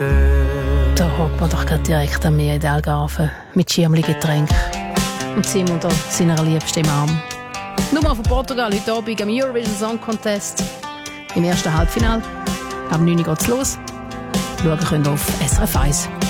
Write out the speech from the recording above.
Da hockt man doch gerade direkt an mir in den Algarve mit Schirmli-Getränk und Simon da seiner Liebsten im Arm. Nummer von Portugal heute Abend am Eurovision Song Contest im ersten Halbfinale. Am 9 Uhr geht's los. Schauen könnt ihr auf SRF 1.